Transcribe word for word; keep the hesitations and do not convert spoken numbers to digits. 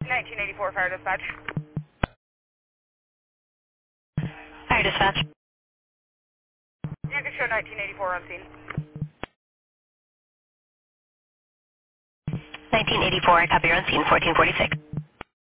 nineteen eighty-four Fire Dispatch. Fire dispatch. You can show nineteen eighty-four on scene. nineteen eighty-four, copy, you're on scene, fourteen forty-six.